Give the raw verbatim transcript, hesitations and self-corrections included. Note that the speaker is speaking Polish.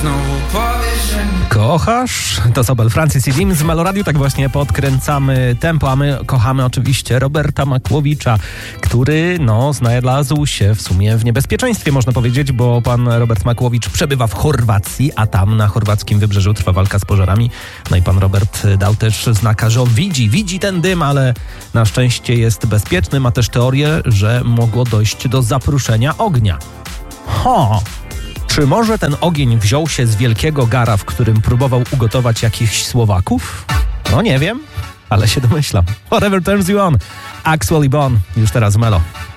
znowu powiesz, że mnie kochasz? To Sobel, Francis i Dim z Meloradiu. Tak właśnie podkręcamy tempo, a my kochamy oczywiście Roberta Makłowicza, który no znalazł się w sumie w niebezpieczeństwie, można powiedzieć, bo pan Robert Makłowicz przebywa w Chorwacji, a tam na chorwackim wybrzeżu trwa walka z pożarami. No i pan Robert dał też znaka, że on widzi, widzi ten dym, ale na szczęście jest bezpieczny. Ma też teorię, że mogło dojść do zapruszenia ognia. Ho! Czy może ten ogień wziął się z wielkiego gara, w którym próbował ugotować jakichś Słowaków? No nie wiem, ale się domyślam. Whatever turns you on. Axwell i Bon, już teraz w Melo.